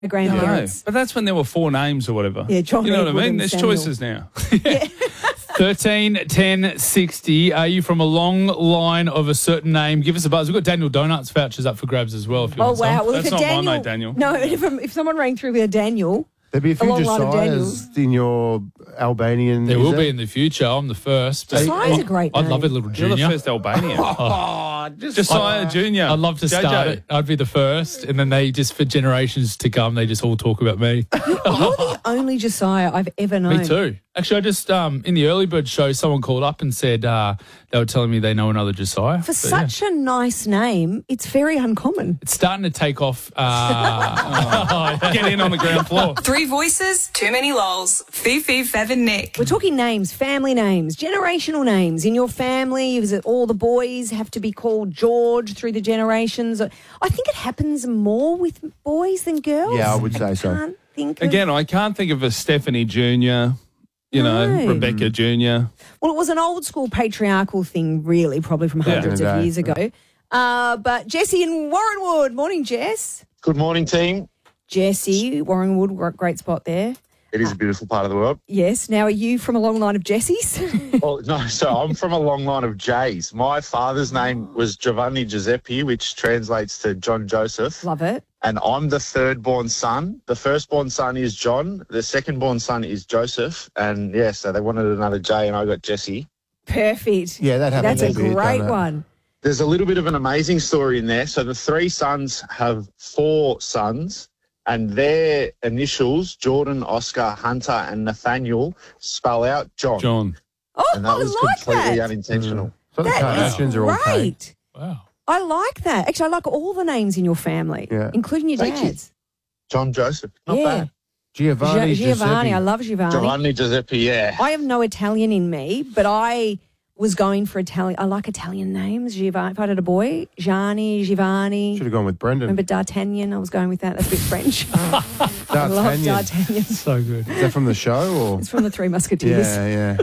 The grandparents. But that's when there were 4 names or whatever. Yeah, John, you know Edward, what I mean? and There's Samuel. choices now. 13 10 60. Are you from a long line of a certain name? Give us a buzz. We've got Daniel Donuts vouchers up for grabs as well. If you Oh, want some. wow. Well, That's if a not Daniel, my mate, Daniel. No, if someone rang through with a Daniel, There'd be a few long line of Josiahs in your Albanian. There is will there? be in the future. I'm the first. Josiah's a great I'd name. love a little You're the junior. first Albanian. Just Josiah Jr. I'd love to JJ. start it. I'd be the first, and then they just, for generations to come, they just all talk about me. You're the only Josiah I've ever known. Me too. Actually, I just, in the Early Bird show, someone called up and said they were telling me they know another Josiah. For But, such a nice name, it's very uncommon. It's starting to take off. Get in on the ground floor. 3 voices, too many lols. Fifi, Fev and Nick. We're talking names, family names, generational names. In your family, is it all the boys have to be called George through the generations? I think it happens more with boys than girls. Yeah, I would say so. Can't think of... Again, I can't think of a Stephanie Jr., Rebecca Jr. Well, it was an old school patriarchal thing, really, probably from hundreds of years ago. But Jessie in Warrenwood. Morning, Jess. Good morning, team. Jessie, Warrenwood, great spot there. It is a beautiful part of the world. Yes. Now, are you from a long line of Jessies? Well, no, so I'm from a long line of J's. My father's name was Giovanni Giuseppe, which translates to John Joseph. Love it. And I'm the third-born son. The first-born son is John. The second-born son is Joseph. And, yeah, so they wanted another J, and I got Jessie. Perfect. Yeah, that happens. That's a a bit, great doesn't it? one. There's a little bit of an amazing story in there. So the 3 sons have 4 sons, and their initials, Jordan, Oscar, Hunter, and Nathaniel, spell out John. John. Oh, And that was I like completely that. unintentional. So the That Kardashians is are all paid. great. Wow. I like that. Actually, I like all the names in your family, Yeah. including your Thank you. dad's. John Joseph. Not Yeah. bad. Giovanni, Giovanni. I love Giovanni. Giovanni Giuseppe, yeah. I have no Italian in me, but I was going for Italian. I like Italian names. Giovanni. If I had a boy, Gianni, Giovanni. Should have gone with Brendan. Remember D'Artagnan? I was going with that. That's a bit French. I love D'Artagnan. D'Artagnan. So good. Is that from the show or? It's from the Three Musketeers. Yeah.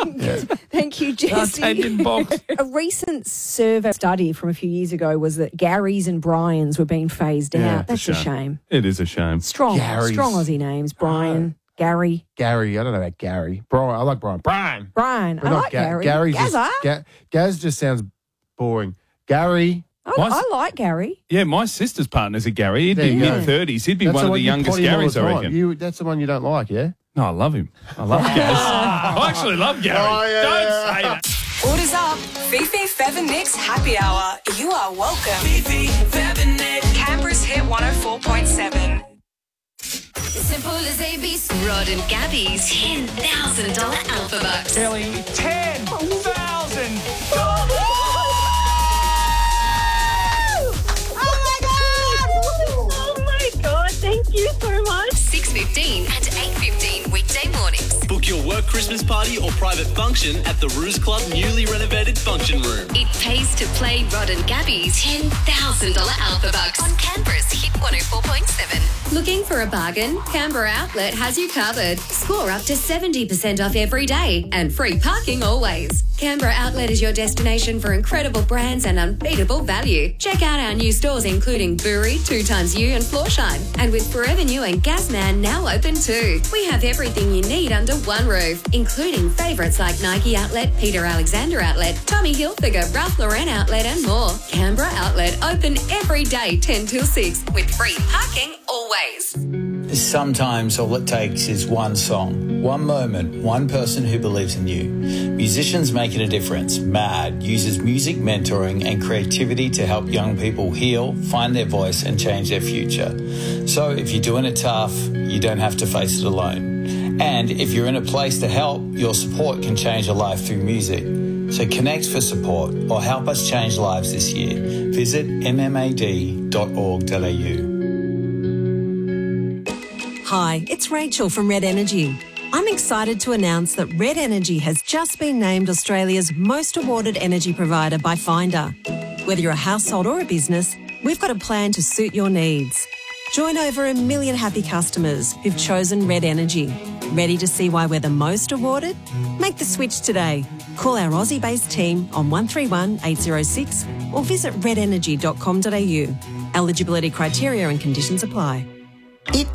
Thank you, Jessie. D'Artagnan box. A recent survey study from a few years ago was that Garys and Bryans were being phased Yeah, out. That's a shame. It is a shame. Strong Garys. Aussie names. Brian, Gary, Gary. I don't know about Gary. Brian. I like Brian. Brian. Brian. But I not like Gary. Gary's Gazza. just, Gaz just sounds boring. Gary. I like Gary. Yeah, my sister's partner's a Gary. He'd There be you go. mid-30s. He'd be That's one of the you youngest potty him all Garys, the I time. reckon. That's the one you don't like, yeah? No, I love him. I love Gaz. I actually love Gary. Don't say that. Orders up. Fifi, Fev and Nick's Happy Hour. You are welcome. Fifi, Fev and Nick. Canberra's Hit 104.7. Simple as ABC. Rod and Gabby's $10,000 Alpha Bucks. Nearly 10,000. Oh my God, thank you so much. 6:15 and 8:15 weekday mornings. Book your work Christmas party or private function at the Ruse Club newly renovated function room. It pays to play Rod and Gabby's $10,000 Alpha Bucks on Canberra's Hit 104.7. Looking for a bargain? Canberra Outlet has you covered. Score up to 70% off every day and free parking always. Canberra Outlet is your destination for incredible brands and unbeatable value. Check out our new stores including Buri, 2XU and Floorshine. And with Forever New and Gasman now open too. We have everything you need under one roof, including favourites like Nike Outlet, Peter Alexander Outlet, Tommy Hilfiger, Ralph Lauren Outlet and more. Canberra Outlet open every day 10 till 6 with free parking always. Sometimes all it takes is one song, one moment, one person who believes in you. Musicians Making a Difference, MAD, uses music mentoring and creativity to help young people heal, find their voice and change their future. So if you're doing it tough, you don't have to face it alone. And if you're in a place to help, your support can change a life through music. So connect for support or help us change lives this year. Visit mmad.org.au. Hi, it's Rachel from Red Energy. I'm excited to announce that Red Energy has just been named Australia's most awarded energy provider by Finder. Whether you're a household or a business, we've got a plan to suit your needs. Join over 1 million happy customers who've chosen Red Energy. Ready to see why we're the most awarded? Make the switch today. Call our Aussie-based team on 131 806 or visit redenergy.com.au. Eligibility criteria and conditions apply. It's